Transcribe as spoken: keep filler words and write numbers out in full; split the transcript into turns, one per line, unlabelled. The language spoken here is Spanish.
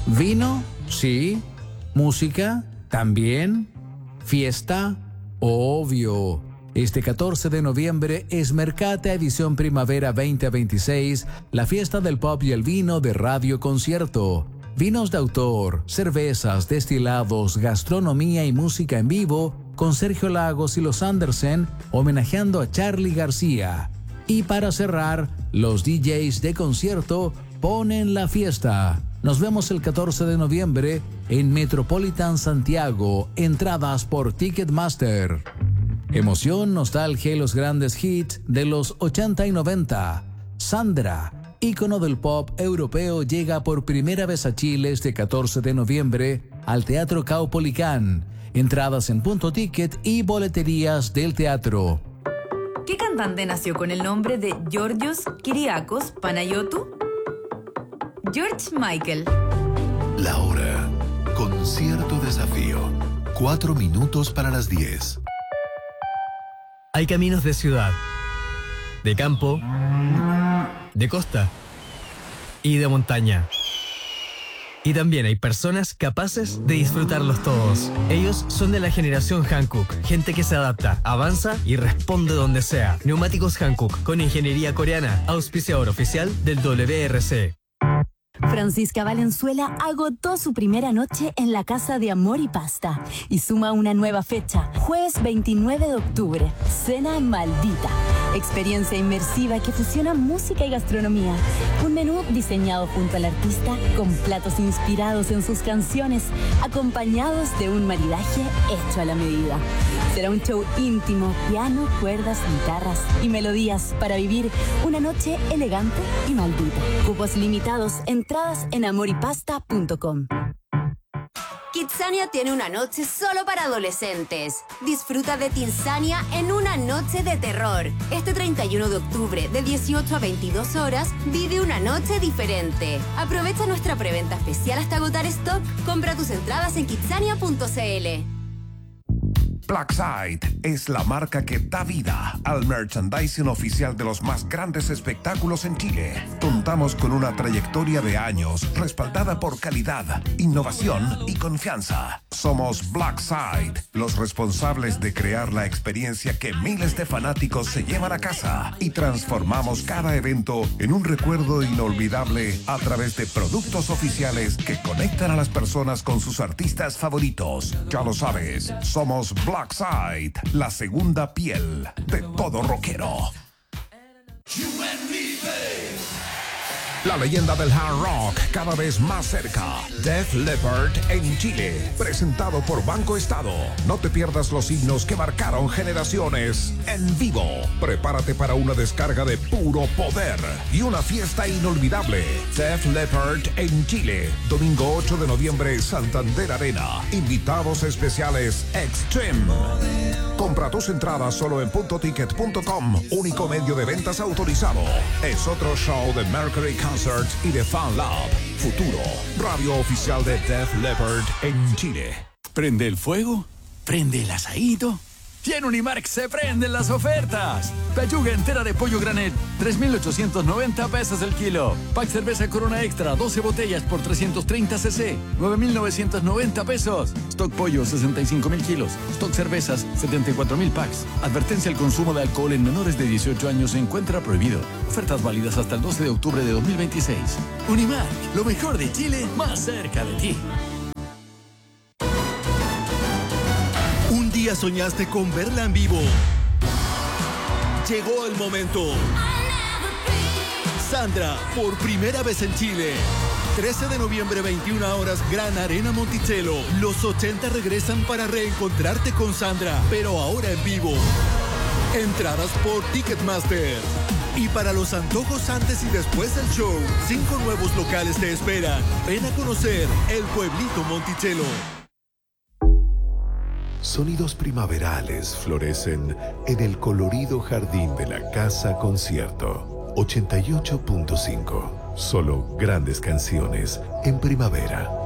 Vino, sí. Música, también. Fiesta, obvio. Este catorce de noviembre es Mercata Edición Primavera veinte veintiséis, la fiesta del pop y el vino de Radio Concierto. Vinos de autor, cervezas, destilados, gastronomía y música en vivo con Sergio Lagos y los Andersen homenajeando a Charly García. Y para cerrar, los D Js de concierto ponen la fiesta. Nos vemos el catorce de noviembre en Metropolitan Santiago. Entradas por Ticketmaster. Emoción, nostalgia y los grandes hits de los ochenta y noventa. Sandra, ícono del pop europeo, llega por primera vez a Chile este catorce de noviembre al Teatro Caupolicán. Entradas en Punto Ticket y boleterías del teatro.
¿Qué cantante nació con el nombre de Georgios Kyriakos Panayotou? George Michael.
La hora. Concierto Desafío. Cuatro minutos para las diez.
Hay caminos de ciudad, de campo, de costa y de montaña. Y también hay personas capaces de disfrutarlos todos. Ellos son de la generación Hankook, gente que se adapta, avanza y responde donde sea. Neumáticos Hankook, con ingeniería coreana, auspiciador oficial del W R C.
Francisca Valenzuela agotó su primera noche en la Casa de Amor y Pasta y suma una nueva fecha, jueves veintinueve de octubre, Cena Maldita. Experiencia inmersiva que fusiona música y gastronomía. Un menú diseñado junto al artista con platos inspirados en sus canciones, acompañados de un maridaje hecho a la medida. Será un show íntimo, piano, cuerdas, guitarras y melodías para vivir una noche elegante y maldita. Cupos limitados, entradas en amor y pasta punto com.
Kidzania tiene una noche solo para adolescentes. Disfruta de Teensania en una noche de terror. Este treinta y uno de octubre, de dieciocho a veintidós horas, vive una noche diferente. Aprovecha nuestra preventa especial hasta agotar stock. Compra tus entradas en kidzania punto c l.
Blackside es la marca que da vida al merchandising oficial de los más grandes espectáculos en Chile. Contamos con una trayectoria de años respaldada por calidad, innovación y confianza. Somos Blackside, los responsables de crear la experiencia que miles de fanáticos se llevan a casa y transformamos cada evento en un recuerdo inolvidable a través de productos oficiales que conectan a las personas con sus artistas favoritos. Ya lo sabes, somos Blackside, la segunda piel de todo rockero. La leyenda del hard rock cada vez más cerca. Def Leppard en Chile, presentado por Banco Estado. No te pierdas los himnos que marcaron generaciones en vivo. Prepárate para una descarga de puro poder y una fiesta inolvidable. Def Leppard en Chile, domingo ocho de noviembre, Santander Arena. Invitados especiales Extreme. Compra tus entradas solo en punto ticket punto com, único medio de ventas autorizado. Es otro show de Mercury Concert y de Fan Lab. Futuro, radio oficial de Def Leppard en Chile.
¿Prende el fuego? ¿Prende el asadito? Y en Unimark se prenden las ofertas. Pechuga entera de pollo Granet, tres mil ochocientos noventa pesos el kilo. Pack cerveza Corona Extra, doce botellas por trescientos treinta cc, nueve mil novecientos noventa pesos. Stock pollo, sesenta y cinco mil kilos. Stock cervezas, setenta y cuatro mil packs. Advertencia: el consumo de alcohol en menores de dieciocho años se encuentra prohibido. Ofertas válidas hasta el doce de octubre de dos mil veintiséis. Unimark, lo mejor de Chile, más cerca de ti.
Un día soñaste con verla en vivo. Llegó el momento. Sandra, por primera vez en Chile. trece de noviembre, veintiuna horas, Gran Arena Monticello. Los ochenta regresan para reencontrarte con Sandra, pero ahora en vivo. Entradas por Ticketmaster. Y para los antojos antes y después del show, cinco nuevos locales te esperan. Ven a conocer el Pueblito Monticello.
Sonidos primaverales florecen en el colorido jardín de la Casa Concierto. ochenta y ocho punto cinco. Solo grandes canciones en primavera.